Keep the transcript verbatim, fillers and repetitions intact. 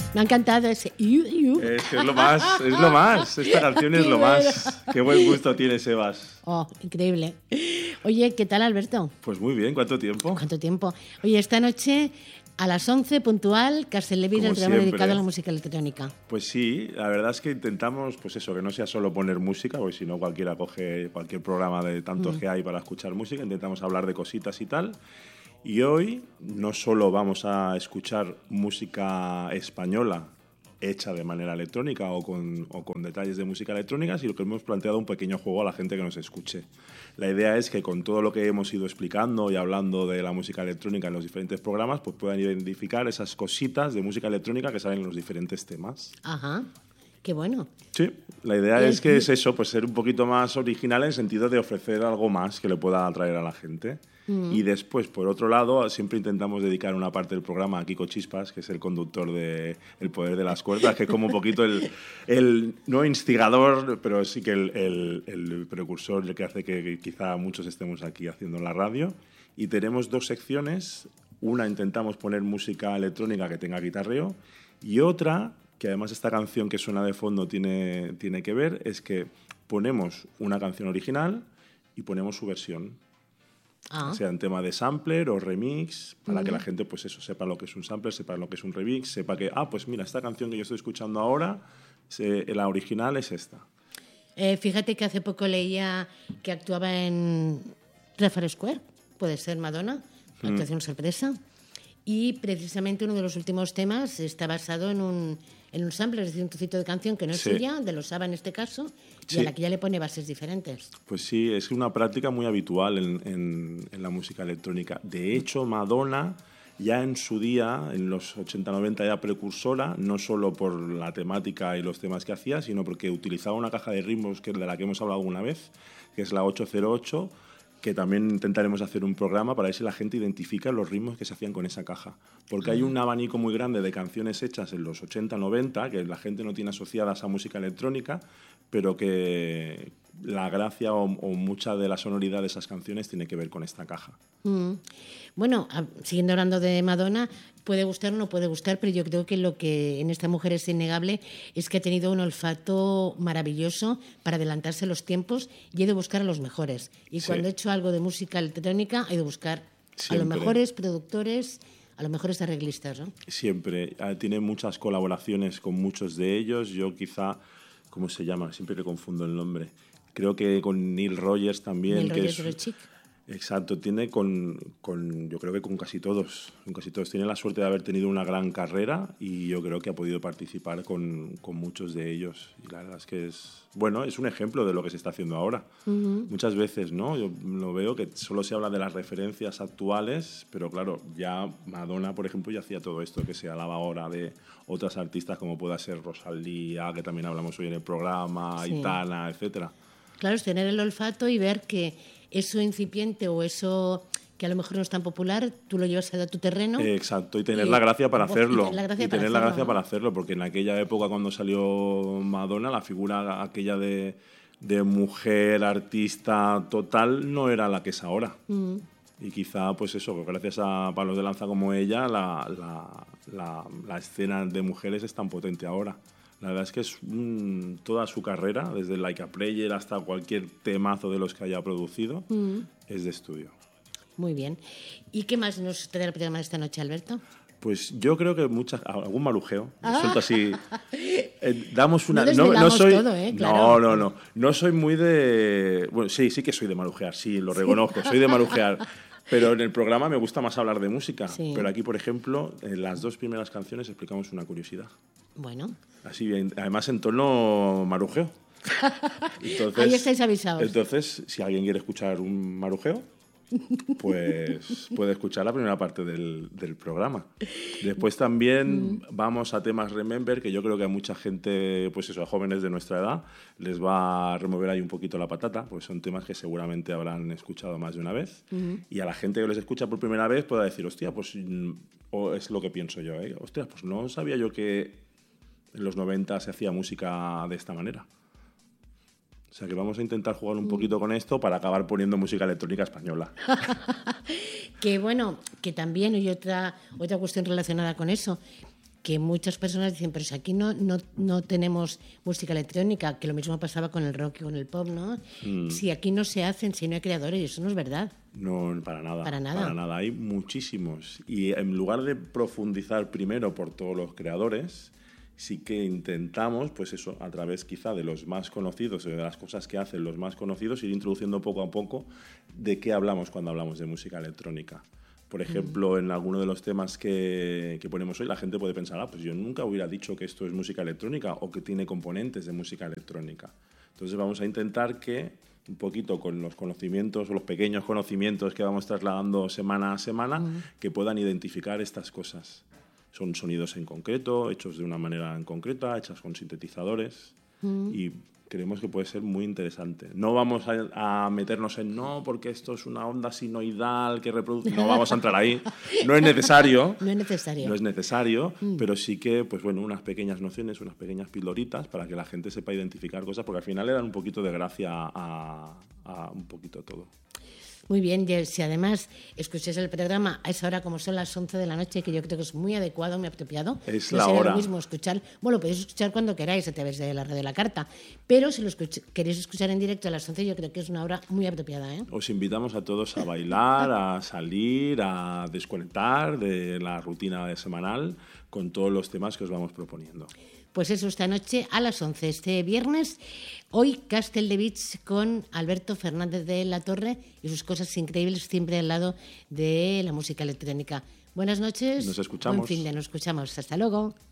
Me ha encantado ese. You, you. Es que es lo más, es lo más. Esta canción es lo más. Qué buen gusto tiene Sebas. Oh, increíble. Oye, ¿qué tal, Alberto? Pues muy bien, ¿cuánto tiempo? ¿Cuánto tiempo? Oye, esta noche a las once, puntual, Castelevir, el programa dedicado a la música electrónica. Pues sí, la verdad es que intentamos, pues eso, que no sea solo poner música, porque si no cualquiera coge cualquier programa de tantos mm. que hay para escuchar música. Intentamos hablar de cositas y tal. Y hoy no solo vamos a escuchar música española hecha de manera electrónica o con, o con detalles de música electrónica, sino que hemos planteado un pequeño juego a la gente que nos escuche. La idea es que con todo lo que hemos ido explicando y hablando de la música electrónica en los diferentes programas, pues puedan identificar esas cositas de música electrónica que salen en los diferentes temas. Ajá. Qué bueno. Sí, la idea es que es eso, pues ser un poquito más original en el sentido de ofrecer algo más que le pueda atraer a la gente. Mm. Y después, por otro lado, siempre intentamos dedicar una parte del programa a Kiko Chispas, que es el conductor de El Poder de las Cuerdas, que es como un poquito el, el no instigador, pero sí que el, el, el precursor, el que hace que quizá muchos estemos aquí haciendo la radio. Y tenemos dos secciones. Una, intentamos poner música electrónica que tenga guitarreo, y otra, que además esta canción que suena de fondo tiene, tiene que ver, es que ponemos una canción original y ponemos su versión. Ah. Sea en tema de sampler o remix, para uh-huh. que la gente pues eso sepa lo que es un sampler, sepa lo que es un remix, sepa que, ah, pues mira, esta canción que yo estoy escuchando ahora, se, la original es esta. Eh, fíjate que hace poco leía que actuaba en Trafalgar Square, puede ser Madonna, actuación mm. sorpresa, y precisamente uno de los últimos temas está basado en un... en un sampler, es decir, un trocito de canción que no es sí. suya, de los ABBA en este caso, y sí. a la que ya le pone bases diferentes. Pues sí, es una práctica muy habitual en, en, en la música electrónica. De hecho, Madonna ya en su día, en los ochenta noventa, era precursora, no solo por la temática y los temas que hacía, sino porque utilizaba una caja de ritmos que, de la que hemos hablado alguna vez, que es la ocho cero ocho, que también intentaremos hacer un programa para ver si la gente identifica los ritmos que se hacían con esa caja. Porque hay un abanico muy grande de canciones hechas en los ochenta noventa que la gente no tiene asociadas a música electrónica, pero que la gracia o, o mucha de la sonoridad de esas canciones tiene que ver con esta caja. Mm. Bueno, siguiendo hablando de Madonna, puede gustar o no puede gustar, pero yo creo que lo que en esta mujer es innegable es que ha tenido un olfato maravilloso para adelantarse los tiempos y ha ido a buscar a los mejores. Y sí. cuando ha hecho algo de música electrónica, ha ido a buscar Siempre. a los mejores productores, a los mejores arreglistas, ¿no? Siempre. Tiene muchas colaboraciones con muchos de ellos. Yo quizá, ¿cómo se llama? Siempre le confundo el nombre. Creo que con Neil Rogers también. Neil que Rogers es, el chic. Exacto, tiene con, con, yo creo que con casi todos, con casi todos. Tiene la suerte de haber tenido una gran carrera y yo creo que ha podido participar con, con muchos de ellos. Y la verdad es que es, bueno, es un ejemplo de lo que se está haciendo ahora. Uh-huh. Muchas veces, ¿no? Yo lo veo que solo se habla de las referencias actuales, pero claro, ya Madonna, por ejemplo, ya hacía todo esto que se hablaba ahora de otras artistas como pueda ser Rosalía, que también hablamos hoy en el programa, sí. Aitana, etcétera. Claro, es tener el olfato y ver que eso incipiente o eso que a lo mejor no es tan popular, tú lo llevas a tu terreno. Eh, exacto, y tener y, la gracia para hacerlo. Y tener la gracia, y para, tener hacerlo, la gracia ¿no? para hacerlo, porque en aquella época cuando salió Madonna, la figura aquella de, de mujer artista total no era la que es ahora. Mm. Y quizá, pues eso, gracias a palos de lanza como ella, la, la, la, la escena de mujeres es tan potente ahora. La verdad es que es mm, toda su carrera, desde Like a Player hasta cualquier temazo de los que haya producido, mm. es de estudio. Muy bien. ¿Y qué más nos trae el programa de esta noche, Alberto? Pues yo creo que muchas, algún marujeo. Ah. Suelto así. Eh, damos una. No, no, no soy. Todo, ¿eh? Claro. No, no, no. No soy muy de. Bueno, sí, sí que soy de marujear, sí, lo reconozco. Soy de marujear. Pero en el programa me gusta más hablar de música. Sí. Pero aquí, por ejemplo, en las dos primeras canciones explicamos una curiosidad. Bueno. Así bien, además en tono marujeo. Entonces, ahí estáis avisados. Entonces, si alguien quiere escuchar un marujeo, pues puede escuchar la primera parte del, del programa. Después también mm. vamos a temas Remember, que yo creo que a mucha gente, pues eso, a jóvenes de nuestra edad, les va a remover ahí un poquito la patata, porque son temas que seguramente habrán escuchado más de una vez. Mm. Y a la gente que les escucha por primera vez pueda decir, hostia, pues o es lo que pienso yo, ¿eh? Hostia, pues no sabía yo que en los noventa se hacía música de esta manera. O sea que vamos a intentar jugar un poquito con esto para acabar poniendo música electrónica española. Que bueno, que también hay otra, otra cuestión relacionada con eso. que muchas personas dicen, pero si aquí no, no, no tenemos música electrónica, que lo mismo pasaba con el rock y con el pop, ¿no? Mm. Si aquí no se hacen, si no hay creadores, y eso no es verdad. No, para nada. Para nada. Para nada. Hay muchísimos. Y en lugar de profundizar primero por todos los creadores, sí que intentamos, pues eso, a través quizá de los más conocidos, de las cosas que hacen los más conocidos, ir introduciendo poco a poco de qué hablamos cuando hablamos de música electrónica. Por ejemplo, en alguno de los temas que, que ponemos hoy, la gente puede pensar, ah, pues yo nunca hubiera dicho que esto es música electrónica o que tiene componentes de música electrónica. Entonces vamos a intentar que, un poquito con los conocimientos o los pequeños conocimientos que vamos trasladando semana a semana, mm. que puedan identificar estas cosas. Son sonidos en concreto, hechos de una manera en concreta, hechas con sintetizadores, mm. y creemos que puede ser muy interesante. No vamos a, a meternos en no, porque esto es una onda sinoidal que reproduce... No vamos a entrar ahí. No es necesario. No es necesario. No es necesario, mm. pero sí que, pues bueno, unas pequeñas nociones, unas pequeñas pildoritas para que la gente sepa identificar cosas, porque al final le dan un poquito de gracia a, a un poquito todo. Muy bien, y si además escucháis el programa a esa hora, como son las once de la noche, que yo creo que es muy adecuado, muy apropiado. Es no la será hora. Lo mismo escuchar, bueno, lo podéis escuchar cuando queráis a través de la radio de la carta, pero si lo escuch- queréis escuchar en directo a las once, yo creo que es una hora muy apropiada, ¿eh? Os invitamos a todos a bailar, a salir, a desconectar de la rutina semanal con todos los temas que os vamos proponiendo. Pues eso, esta noche a las once, este viernes, hoy Castel de Beach con Alberto Fernández de la Torre y sus cosas increíbles, siempre al lado de la música electrónica. Buenas noches. Nos escuchamos. Buen fin de, nos escuchamos. Hasta luego.